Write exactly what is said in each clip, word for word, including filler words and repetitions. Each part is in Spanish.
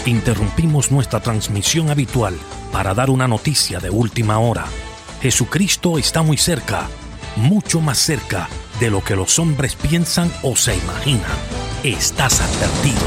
Interrumpimos nuestra transmisión habitual para dar una noticia de última hora. Jesucristo está muy cerca, mucho más cerca de lo que los hombres piensan o se imaginan. Estás advertido.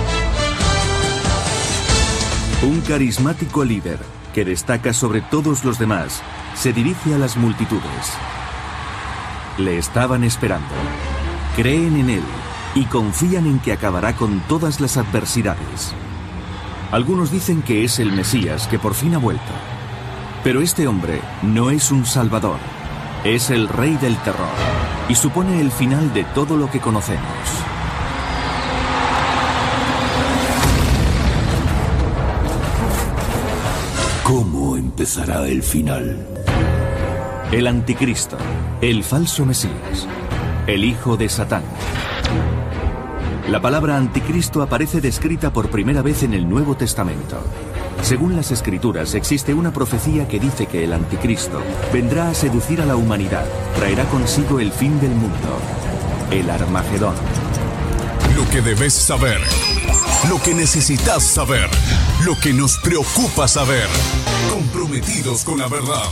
Un carismático líder que destaca sobre todos los demás se dirige a las multitudes. Le estaban esperando, creen en él y confían en que acabará con todas las adversidades. Algunos dicen que es el Mesías que por fin ha vuelto. Pero este hombre no es un salvador, es el rey del terror y supone el final de todo lo que conocemos. ¿Cómo empezará el final? El anticristo, el falso Mesías, el hijo de Satán. La palabra anticristo aparece descrita por primera vez en el Nuevo Testamento. Según las Escrituras, existe una profecía que dice que el anticristo vendrá a seducir a la humanidad, traerá consigo el fin del mundo, el Armagedón. Lo que debes saber, lo que necesitas saber, lo que nos preocupa saber. Comprometidos con la verdad.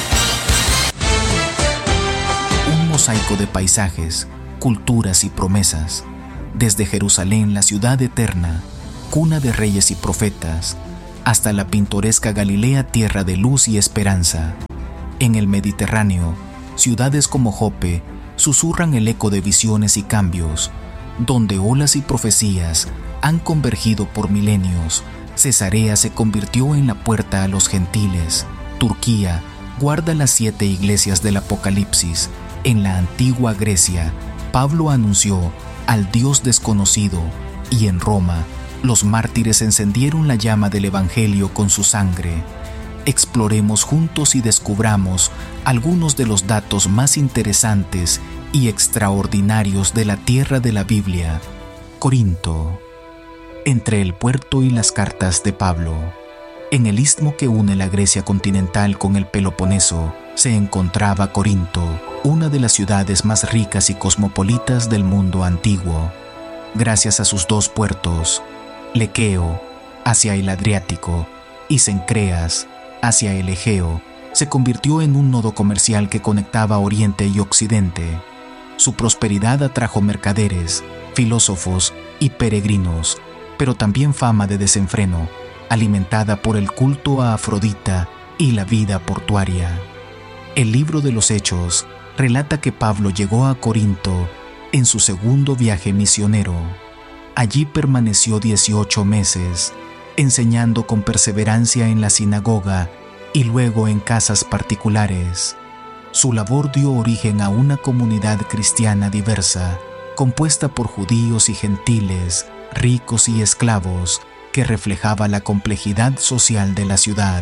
Un mosaico de paisajes, culturas y promesas. Desde Jerusalén, la ciudad eterna, cuna de reyes y profetas, hasta la pintoresca Galilea, tierra de luz y esperanza. En el Mediterráneo, ciudades como Jope susurran el eco de visiones y cambios, donde olas y profecías han convergido por milenios. Cesarea se convirtió en la puerta a los gentiles. Turquía guarda las siete iglesias del Apocalipsis. En la antigua Grecia, Pablo anunció al Dios desconocido, y en Roma, los mártires encendieron la llama del Evangelio con su sangre. Exploremos juntos y descubramos algunos de los datos más interesantes y extraordinarios de la tierra de la Biblia. Corinto. Entre el puerto y las cartas de Pablo. En el istmo que une la Grecia continental con el Peloponeso, se encontraba Corinto, una de las ciudades más ricas y cosmopolitas del mundo antiguo. Gracias a sus dos puertos, Lequeo, hacia el Adriático, y Cencreas, hacia el Egeo, se convirtió en un nodo comercial que conectaba Oriente y Occidente. Su prosperidad atrajo mercaderes, filósofos y peregrinos, pero también fama de desenfreno, alimentada por el culto a Afrodita y la vida portuaria. El libro de los Hechos relata que Pablo llegó a Corinto en su segundo viaje misionero. Allí permaneció dieciocho meses, enseñando con perseverancia en la sinagoga y luego en casas particulares. Su labor dio origen a una comunidad cristiana diversa, compuesta por judíos y gentiles, ricos y esclavos, que reflejaba la complejidad social de la ciudad.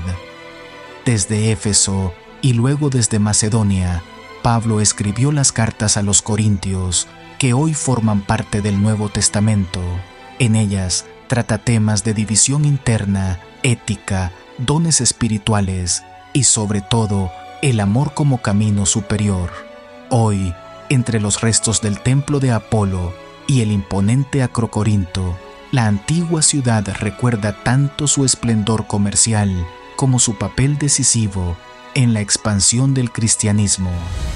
Desde Éfeso y luego desde Macedonia, Pablo escribió las cartas a los Corintios, que hoy forman parte del Nuevo Testamento. En ellas trata temas de división interna, ética, dones espirituales y sobre todo el amor como camino superior. Hoy, entre los restos del templo de Apolo y el imponente Acrocorinto, la antigua ciudad recuerda tanto su esplendor comercial como su papel decisivo en la expansión del cristianismo.